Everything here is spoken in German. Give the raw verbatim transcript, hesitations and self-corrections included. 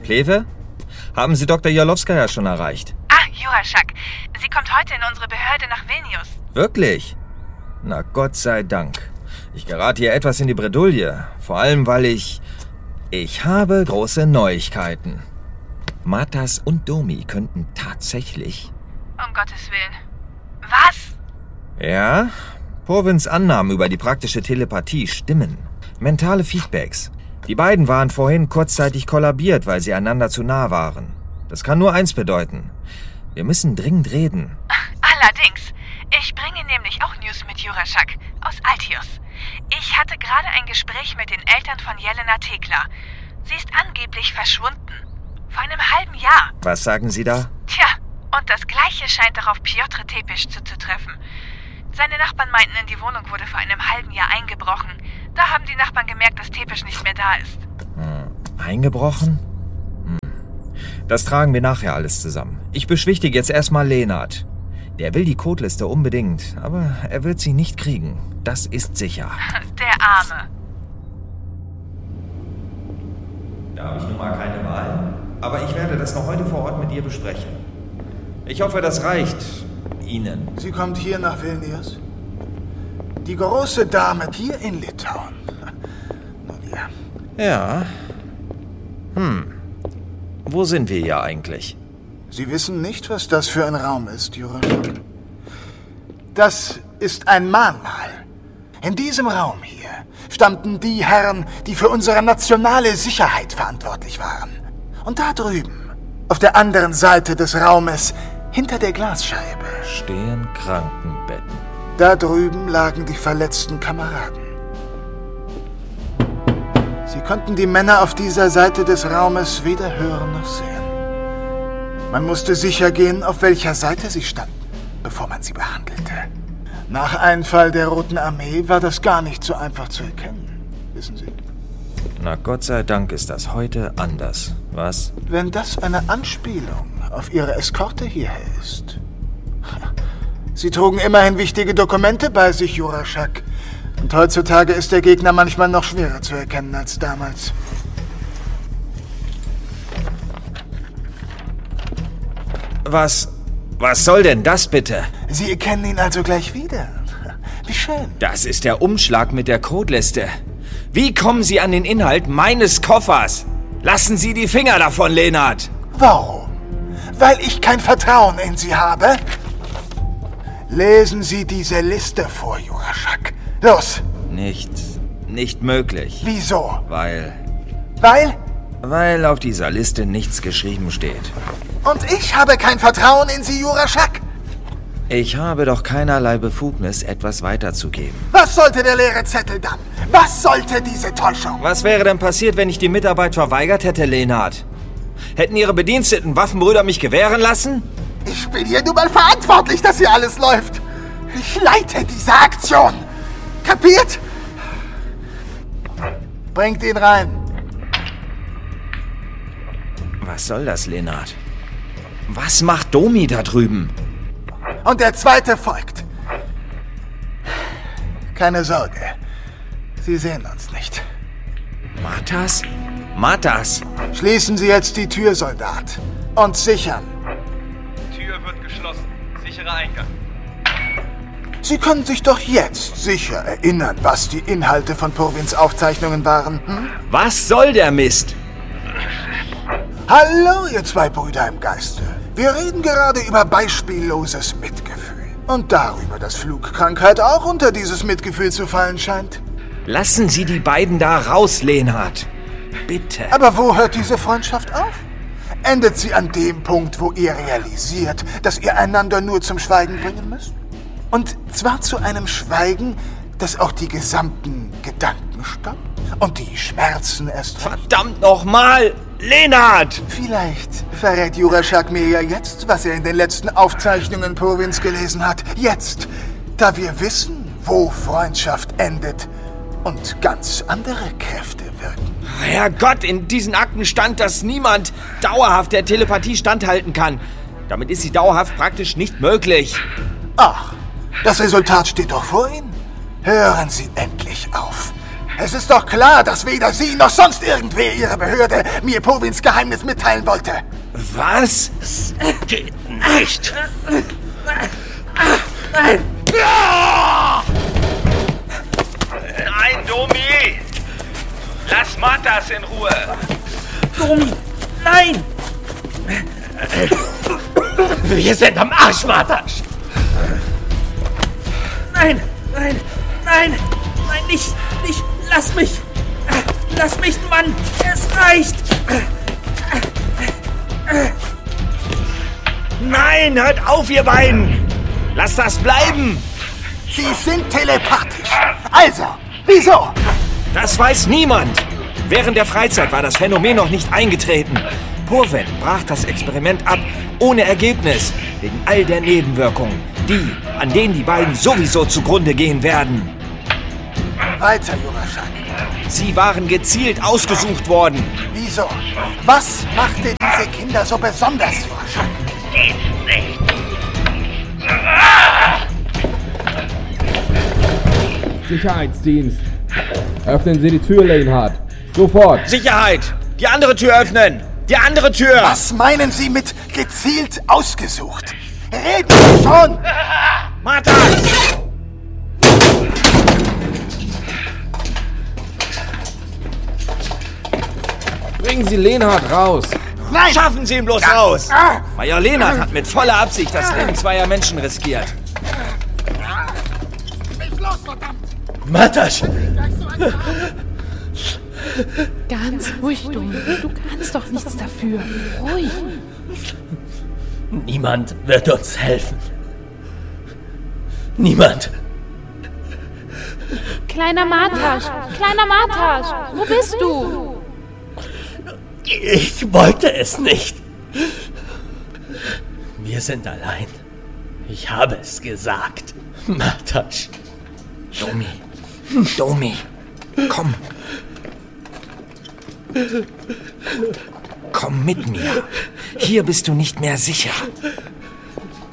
Pleve? Haben Sie Doktor Jarlowskaja schon erreicht? Ah, Juraschak. Sie kommt heute in unsere Behörde nach Vilnius. Wirklich? Na Gott sei Dank. Ich gerate hier etwas in die Bredouille. Vor allem, weil ich... Ich habe große Neuigkeiten. Matas und Domi könnten tatsächlich... Um Gottes Willen. Was? Ja, Purvins Annahmen über die praktische Telepathie stimmen. Mentale Feedbacks. Die beiden waren vorhin kurzzeitig kollabiert, weil sie einander zu nah waren. Das kann nur eins bedeuten. Wir müssen dringend reden. Allerdings. Ich bringe nämlich auch News mit Juraschak aus Altius. Ich hatte gerade ein Gespräch mit den Eltern von Jelena Tekla. Sie ist angeblich verschwunden. Vor einem halben Jahr. Was sagen Sie da? Tja, und das Gleiche scheint auch auf Piotr Tepisch zuzutreffen. Seine Nachbarn meinten, in die Wohnung wurde vor einem halben Jahr eingebrochen. Da haben die Nachbarn gemerkt, dass Tepisch nicht mehr da ist. Hm. Eingebrochen? Hm. Das tragen wir nachher alles zusammen. Ich beschwichtige jetzt erstmal Lenart. Der will die Codeliste unbedingt, aber er wird sie nicht kriegen. Das ist sicher. Der Arme. Da habe ich nun mal keine Wahl. Aber ich werde das noch heute vor Ort mit ihr besprechen. Ich hoffe, das reicht Ihnen. Sie kommt hier nach Vilnius? Die große Dame hier in Litauen. Nun ja. Ja. Hm. Wo sind wir hier eigentlich? Sie wissen nicht, was das für ein Raum ist, Juraschak. Das ist ein Mahnmal. In diesem Raum hier standen die Herren, die für unsere nationale Sicherheit verantwortlich waren. Und da drüben, auf der anderen Seite des Raumes, hinter der Glasscheibe, stehen Krankenbetten. Da drüben lagen die verletzten Kameraden. Sie konnten die Männer auf dieser Seite des Raumes weder hören noch sehen. Man musste sicher gehen, auf welcher Seite sie standen, bevor man sie behandelte. Nach Einfall der Roten Armee war das gar nicht so einfach zu erkennen, wissen Sie. Na Gott sei Dank ist das heute anders, was? Wenn das eine Anspielung auf Ihre Eskorte hierher ist. Sie trugen immerhin wichtige Dokumente bei sich, Juraschak. Und heutzutage ist der Gegner manchmal noch schwerer zu erkennen als damals. Was... Was soll denn das bitte? Sie erkennen ihn also gleich wieder. Wie schön. Das ist der Umschlag mit der Codeliste. Wie kommen Sie an den Inhalt meines Koffers? Lassen Sie die Finger davon, Lenart. Warum? Weil ich kein Vertrauen in Sie habe? Lesen Sie diese Liste vor, Juraschak. Los. Nicht... nicht möglich. Wieso? Weil... Weil? Weil auf dieser Liste nichts geschrieben steht. Und ich habe kein Vertrauen in Sie, Juraschak? Ich habe doch keinerlei Befugnis, etwas weiterzugeben. Was sollte der leere Zettel dann? Was sollte diese Täuschung? Was wäre denn passiert, wenn ich die Mitarbeit verweigert hätte, Lenart? Hätten Ihre bediensteten Waffenbrüder mich gewähren lassen? Ich bin hier nun mal verantwortlich, dass hier alles läuft. Ich leite diese Aktion. Kapiert? Bringt ihn rein. Was soll das, Lenart? Was macht Domi da drüben? Und der zweite folgt. Keine Sorge. Sie sehen uns nicht. Matas? Matas! Schließen Sie jetzt die Tür, Soldat. Und sichern. Tür wird geschlossen. Sicherer Eingang. Sie können sich doch jetzt sicher erinnern, was die Inhalte von Purvins Aufzeichnungen waren. Hm? Was soll der Mist? Hallo, ihr zwei Brüder im Geiste. Wir reden gerade über beispielloses Mitgefühl. Und darüber, dass Flugkrankheit auch unter dieses Mitgefühl zu fallen scheint. Lassen Sie die beiden da raus, Lenart. Bitte. Aber wo hört diese Freundschaft auf? Endet sie an dem Punkt, wo ihr realisiert, dass ihr einander nur zum Schweigen bringen müsst? Und zwar zu einem Schweigen, das auch die gesamten Gedanken stoppt und die Schmerzen erst... Verdammt nochmal! Lenart! Vielleicht verrät Juraschak mir ja jetzt, was er in den letzten Aufzeichnungen Purvins gelesen hat. Jetzt, da wir wissen, wo Freundschaft endet und ganz andere Kräfte wirken. Herrgott, in diesen Akten stand, dass niemand dauerhaft der Telepathie standhalten kann. Damit ist sie dauerhaft praktisch nicht möglich. Ach, das Resultat steht doch vor Ihnen. Hören Sie endlich auf. Es ist doch klar, dass weder Sie noch sonst irgendwer Ihrer Behörde mir Powins Geheimnis mitteilen wollte. Was? Das geht nicht. Nein! Nein, Domi! Lass Matas in Ruhe! Domi! Nein! Wir sind am Arsch, Martasch! Nein! Nein! Nein! Nein, nicht! Nicht! Lass mich! Lass mich, Mann! Es reicht! Nein, hört auf, ihr beiden! Lasst das bleiben! Sie sind telepathisch. Also, wieso? Das weiß niemand! Während der Freizeit war das Phänomen noch nicht eingetreten. Poven brach das Experiment ab, ohne Ergebnis, wegen all der Nebenwirkungen, die, an denen die beiden sowieso zugrunde gehen werden. Weiter, Juraschak. Sie waren gezielt ausgesucht worden. Wieso? Was machte diese Kinder so besonders, Juraschak? Geht nicht. Sicherheitsdienst. Öffnen Sie die Tür, Lanehart. Sofort. Sicherheit! Die andere Tür öffnen! Die andere Tür! Was meinen Sie mit gezielt ausgesucht? Reden Sie schon! Martha! Bringen Sie Lanehart raus. Nein! Schaffen Sie ihn bloß raus! Ah! Major Lenard hat mit voller Absicht das Leben zweier Menschen riskiert. Mich los, verdammt! Martasch! Ganz ruhig, Domi. Du kannst doch nichts dafür. Ruhig. Niemand wird uns helfen. Niemand. Kleiner Martasch, kleiner Martasch, wo bist du? Ich wollte es nicht. Wir sind allein. Ich habe es gesagt. Martasch. Domi, Domi, komm. Komm mit mir. Hier bist du nicht mehr sicher.